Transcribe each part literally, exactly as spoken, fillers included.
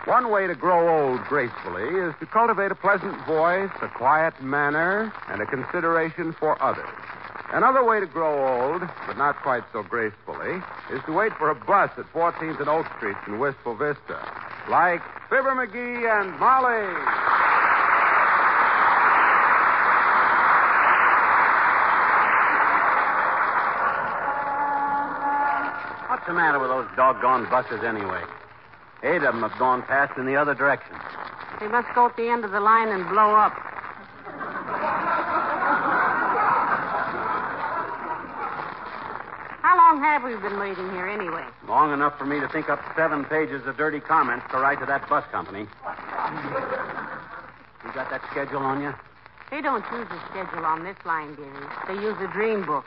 One way to grow old gracefully is to cultivate a pleasant voice, a quiet manner, and a consideration for others. Another way to grow old, but not quite so gracefully, is to wait for a bus at fourteenth and Oak Streets in Wistful Vista. Like Fibber McGee and Molly. What's the matter with those doggone buses anyway? Eight of them have gone past in the other direction. They must go at the end of the line and blow up. How long have we been waiting here anyway? Long enough for me to think up seven pages of dirty comments to write to that bus company. You got that schedule on you? They don't use a schedule on this line, dearie. They use a dream book.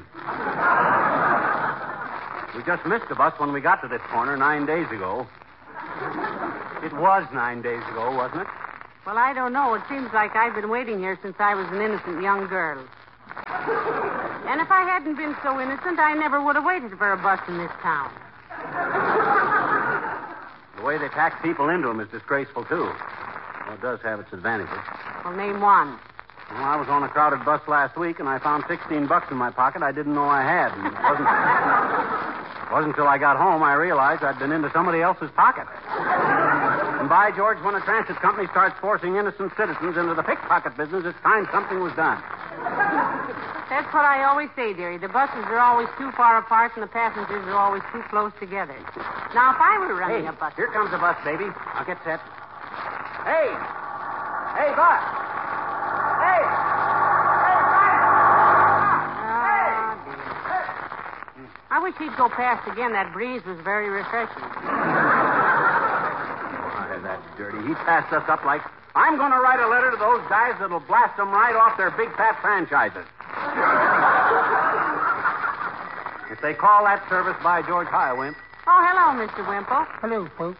We just missed the bus when we got to this corner nine days ago. It was nine days ago, wasn't it? Well, I don't know. It seems like I've been waiting here since I was an innocent young girl. And if I hadn't been so innocent, I never would have waited for a bus in this town. The way they pack people into them is disgraceful, too. Well, it does have its advantages. Well, name one. Well, I was on a crowded bus last week, and I found sixteen bucks in my pocket I didn't know I had. And it wasn't, it wasn't until I got home I realized I'd been into somebody else's pocket. And by George, when a transit company starts forcing innocent citizens into the pickpocket business, it's time something was done. That's what I always say, dearie. The buses are always too far apart, and the passengers are always too close together. Now, if I were running Hey, a bus... here comes the bus, baby. I'll get set. Hey! Hey, bus! Hey! Hey, Oh, dear. I wish he'd go past again. That breeze was very refreshing. Why, that's dirty. He passed us up like... I'm going to write a letter to those guys that'll blast them right off their big fat franchises. If they call that service by George Highwimp. Oh, hello, Mister Wimple. Hello, folks.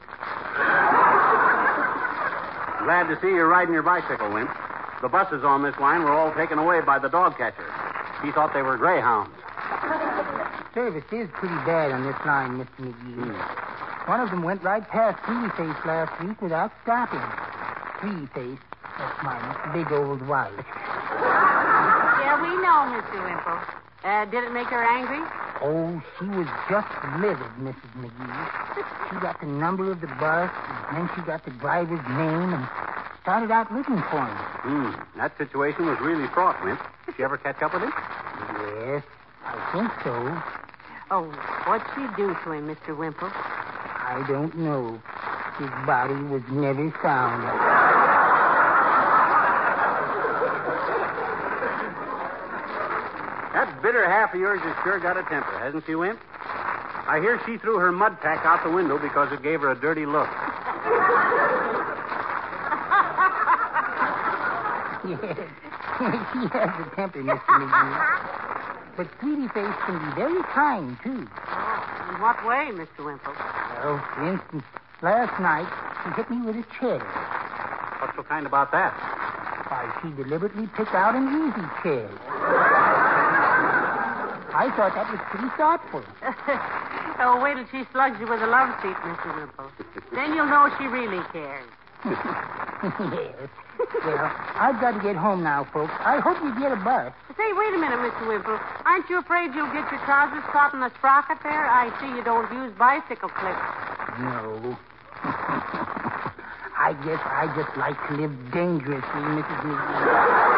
Glad to see you riding your bicycle, Wimp. The buses on this line were all taken away by the dog catcher. He thought they were greyhounds. Service is pretty bad on this line, Mister McGee. Hmm. One of them went right past Tweety-Face last week without stopping. Tweety-Face, that's my big old wife. Yeah, we know, Mister Wimple. Uh, did it make her angry? Oh, she was just livid, Missus McGee. She got the number of the bus, and then she got the driver's name, and started out looking for him. Hmm. That situation was really fraught, Wimp. Did you ever catch up with him? Yes, I think so. Oh, what'd she do to him, Mister Wimple? I don't know. His body was never found. That bitter half of yours has sure got a temper, hasn't she, Wimp? I hear she threw her mud pack out the window because it gave her a dirty look. Yes, she has a temper, Mister McGee. But Tweety Face can be very kind, too. Oh, in what way, Mister Wimple? Well, for instance, last night she hit me with a chair. What's so kind about that? Why, she deliberately picked out an easy chair. I thought that was pretty thoughtful. Oh, wait till she slugs you with a love seat, Mister Wimple. Then you'll know she really cares. Yes. Well, I've got to get home now, folks. I hope you get a bus. Say, wait a minute, Mister Wimple. Aren't you afraid you'll get your trousers caught in a sprocket there? I see you don't use bicycle clips. No. I guess I just like to live dangerously, Missus McGee.